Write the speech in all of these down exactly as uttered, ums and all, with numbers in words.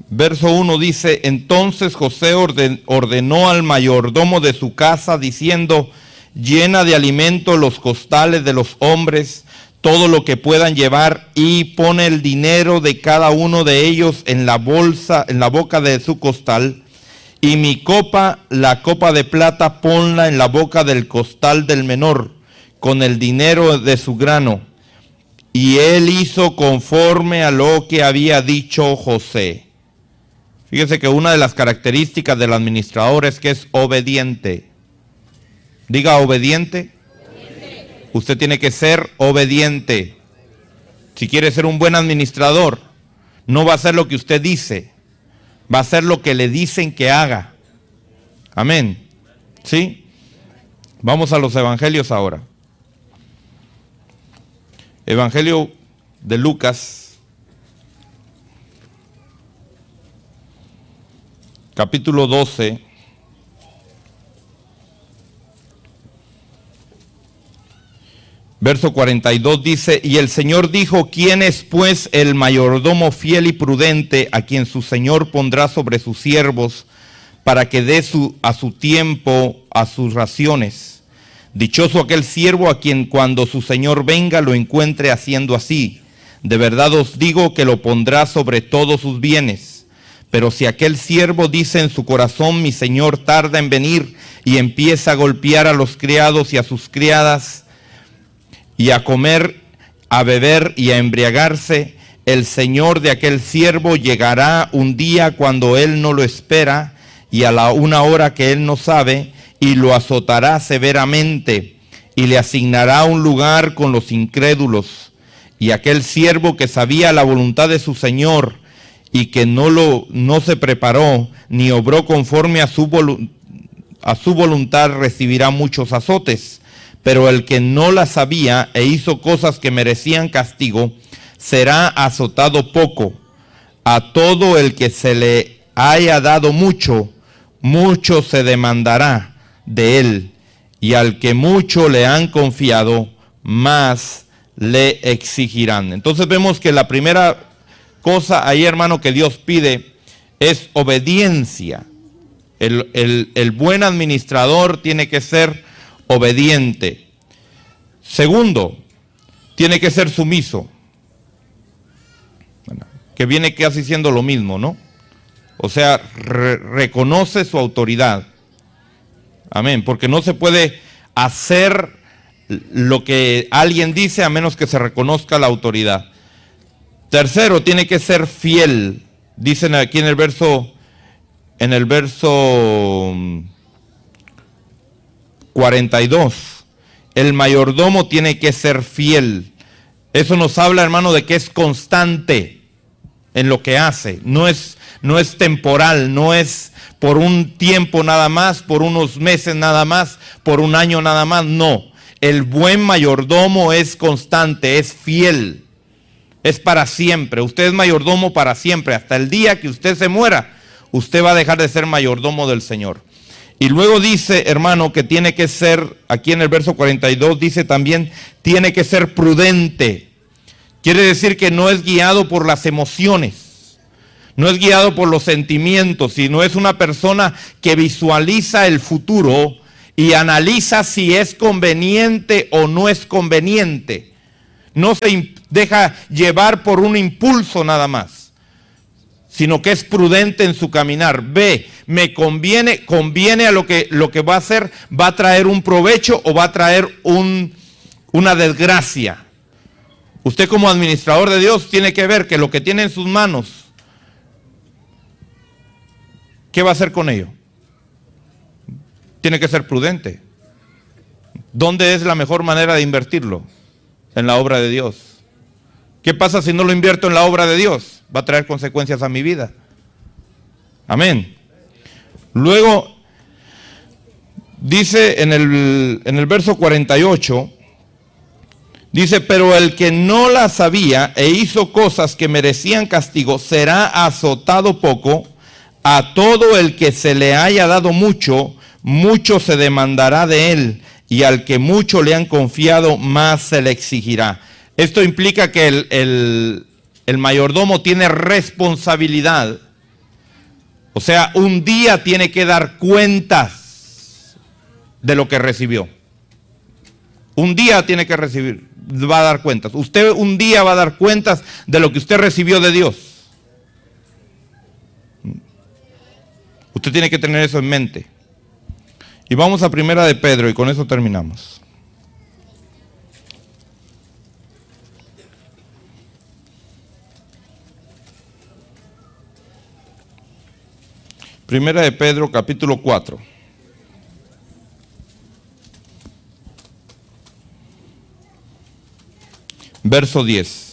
Verso uno dice: entonces José orden, ordenó al mayordomo de su casa, diciendo: llena de alimento los costales de los hombres, todo lo que puedan llevar, y pone el dinero de cada uno de ellos en la bolsa, en la boca de su costal. Y mi copa, la copa de plata, ponla en la boca del costal del menor, con el dinero de su grano. Y él hizo conforme a lo que había dicho José. Fíjese que una de las características del administrador es que es obediente. Diga obediente. Obediente. Usted tiene que ser obediente. Si quiere ser un buen administrador, no va a hacer lo que usted dice, va a hacer lo que le dicen que haga. Amén. ¿Sí? Vamos a los evangelios ahora. Evangelio de Lucas, capítulo doce, verso cuarenta y dos dice: y el Señor dijo: ¿quién es pues el mayordomo fiel y prudente, a quien su Señor pondrá sobre sus siervos, para que dé su, a su tiempo a sus raciones? Dichoso aquel siervo a quien cuando su Señor venga lo encuentre haciendo así. De verdad os digo que lo pondrá sobre todos sus bienes. Pero si aquel siervo dice en su corazón: mi Señor tarda en venir, y empieza a golpear a los criados y a sus criadas, y a comer, a beber y a embriagarse, el Señor de aquel siervo llegará un día cuando él no lo espera, y a la una hora que él no sabe, y lo azotará severamente, y le asignará un lugar con los incrédulos. Y aquel siervo que sabía la voluntad de su Señor, y que no, lo, no se preparó, ni obró conforme a su, volu- a su voluntad, recibirá muchos azotes. Pero el que no la sabía e hizo cosas que merecían castigo, será azotado poco. A todo el que se le haya dado mucho, mucho se demandará de él, y al que mucho le han confiado, más le exigirán. Entonces vemos que la primera cosa ahí, hermano, que Dios pide es obediencia. El, el, el buen administrador tiene que ser obediente. Segundo, tiene que ser sumiso. Bueno, que viene casi siendo lo mismo, ¿no? O sea, re- reconoce su autoridad. Amén, porque no se puede hacer lo que alguien dice a menos que se reconozca la autoridad. Tercero, tiene que ser fiel. Dicen aquí en el verso, en el verso cuarenta y dos, el mayordomo tiene que ser fiel. Eso nos habla, hermano, de que es constante en lo que hace. No es, no es temporal, no es por un tiempo nada más, por unos meses nada más, por un año nada más, no. El buen mayordomo es constante, es fiel, es para siempre. Usted es mayordomo para siempre, hasta el día que usted se muera, usted va a dejar de ser mayordomo del Señor. Y luego dice, hermano, que tiene que ser, aquí en el verso cuarenta y dos dice también, tiene que ser prudente. Quiere decir que no es guiado por las emociones. No es guiado por los sentimientos, sino es una persona que visualiza el futuro y analiza si es conveniente o no es conveniente. No se deja llevar por un impulso nada más, sino que es prudente en su caminar. Ve, me conviene, conviene a lo que, lo que va a hacer, va a traer un provecho o va a traer un, una desgracia. Usted como administrador de Dios tiene que ver que lo que tiene en sus manos, ¿qué va a hacer con ello? Tiene que ser prudente. ¿Dónde es la mejor manera de invertirlo? En la obra de Dios. ¿Qué pasa si no lo invierto en la obra de Dios? Va a traer consecuencias a mi vida. Amén. Luego, dice en el, en el verso cuarenta y ocho, dice, pero el que no la sabía e hizo cosas que merecían castigo, será azotado poco. A todo el que se le haya dado mucho, mucho se demandará de él, y al que mucho le han confiado, más se le exigirá. Esto implica que el, el, el mayordomo tiene responsabilidad O sea, un día tiene que dar cuentas de lo que recibió. Un día tiene que recibir, va a dar cuentas. Usted un día va a dar cuentas de lo que usted recibió de Dios. Usted tiene que tener eso en mente. Y vamos a Primera de Pedro y con eso terminamos. Primera de Pedro, capítulo cuatro. Verso diez.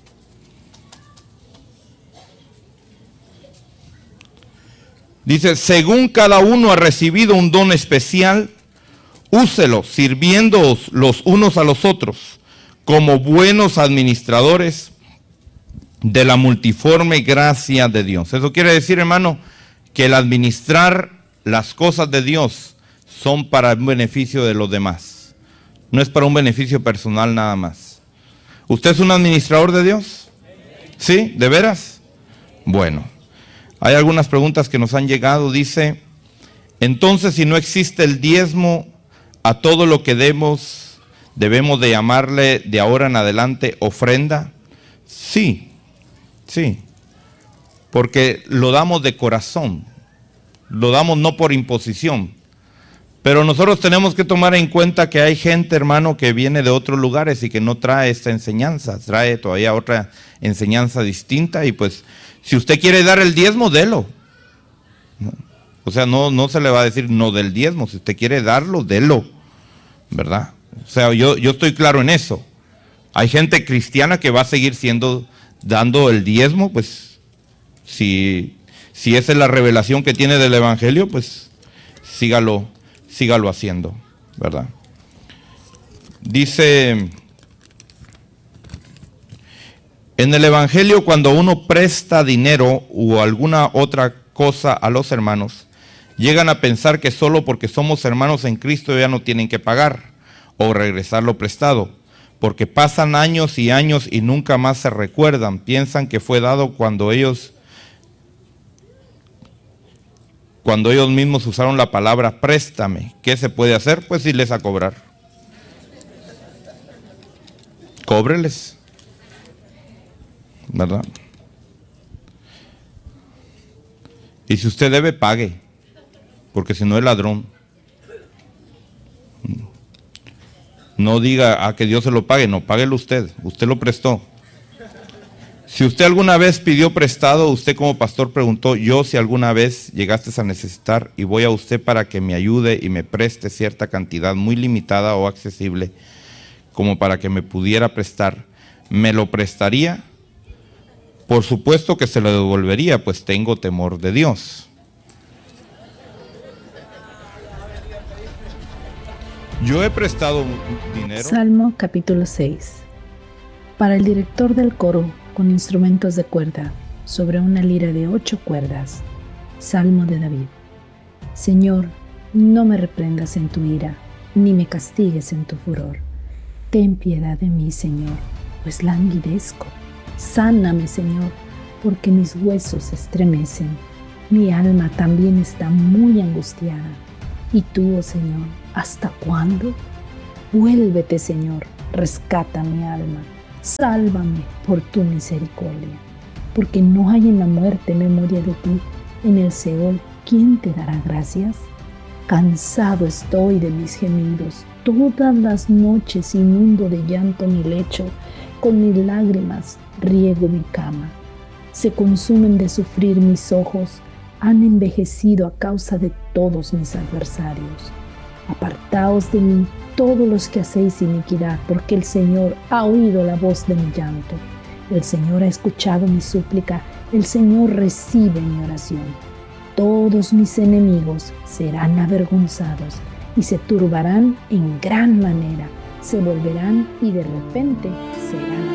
Dice, según cada uno ha recibido un don especial, úselo, sirviéndoos los unos a los otros, como buenos administradores de la multiforme gracia de Dios. Eso quiere decir, hermano, que el administrar las cosas de Dios son para un beneficio de los demás. No es para un beneficio personal nada más. ¿Usted es un administrador de Dios? ¿Sí? ¿De veras? Bueno, hay algunas preguntas que nos han llegado. Dice, entonces si no existe el diezmo, a todo lo que demos, ¿debemos de llamarle de ahora en adelante ofrenda? Sí, sí. Porque lo damos de corazón, lo damos no por imposición. Pero nosotros tenemos que tomar en cuenta que hay gente, hermano, que viene de otros lugares y que no trae esta enseñanza, trae todavía otra enseñanza distinta. Y pues, si usted quiere dar el diezmo, délo. O sea, no, no se le va a decir no del diezmo. Si usted quiere darlo, délo, ¿verdad? O sea, yo, yo estoy claro en eso. Hay gente cristiana que va a seguir siendo, dando el diezmo, pues, si, si esa es la revelación que tiene del Evangelio, pues, sígalo. sígalo haciendo, ¿verdad? Dice, en el Evangelio cuando uno presta dinero o alguna otra cosa a los hermanos, llegan a pensar que solo porque somos hermanos en Cristo ya no tienen que pagar o regresar lo prestado, porque pasan años y años y nunca más se recuerdan, piensan que fue dado cuando ellos Cuando ellos mismos usaron la palabra préstame. ¿Qué se puede hacer? Pues irles a cobrar. Cóbreles, ¿verdad? Y si usted debe, pague, porque si no es ladrón. No diga a que Dios se lo pague, no, páguelo usted, usted lo prestó. Si usted alguna vez pidió prestado, usted como pastor preguntó, yo si alguna vez llegaste a necesitar y voy a usted para que me ayude y me preste cierta cantidad muy limitada o accesible, como para que me pudiera prestar, ¿me lo prestaría? Por supuesto que se lo devolvería, pues tengo temor de Dios. Yo he prestado dinero. Salmo capítulo seis. Para el director del coro, con instrumentos de cuerda, sobre una lira de ocho cuerdas. Salmo de David. Señor, no me reprendas en tu ira, ni me castigues en tu furor. Ten piedad de mí, Señor, pues languidezco. Sáname, Señor, porque mis huesos se estremecen. Mi alma también está muy angustiada. ¿Y tú, oh Señor, hasta cuándo? Vuélvete, Señor, rescata mi alma. Sálvame por tu misericordia, porque no hay en la muerte memoria de ti. En el Seol, ¿quién te dará gracias? Cansado estoy de mis gemidos, todas las noches inundo de llanto mi lecho, con mis lágrimas riego mi cama. Se consumen de sufrir mis ojos, han envejecido a causa de todos mis adversarios. Apartaos de mí todos los que hacéis iniquidad, porque el Señor ha oído la voz de mi llanto. El Señor ha escuchado mi súplica, el Señor recibe mi oración. Todos mis enemigos serán avergonzados y se turbarán en gran manera, se volverán y de repente serán